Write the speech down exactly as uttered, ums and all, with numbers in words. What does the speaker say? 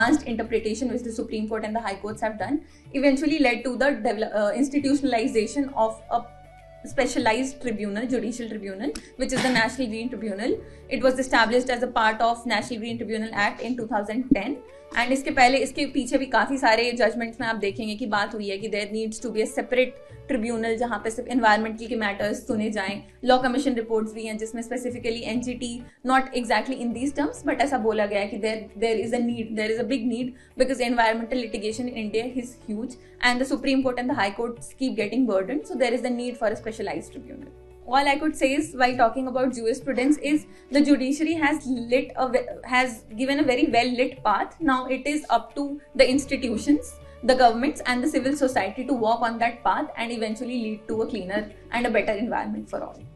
interpretation which the Supreme Court and the High Courts have done eventually led to the uh, institutionalization of a specialized tribunal, judicial tribunal, which is the National Green Tribunal. It was established as a part of National Green Tribunal Act in two thousand ten. And इसके पहले इसके पीछे भी काफ़ी सारे judgements में आप देखेंगे कि बात हुई है कि there needs to be a separate tribunal जहाँ पे सिर्फ एनवायरमेंटल के मैटर्स सुने जाएं. लॉ कमीशन रिपोर्ट्स भी हैं जिसमें specifically NGT, not exactly in these terms but ऐसा बोला गया है कि there there is a need, there is a big need because environmental litigation in India is huge and the supreme court and the high courts keep getting burden, so there is the need for a specialised tribunal. All I could say is, while talking about jurisprudence, is the judiciary has lit a, has given a very well lit path. Now it is up to the institutions, the governments and the civil society to walk on that path and eventually lead to a cleaner and a better environment for all.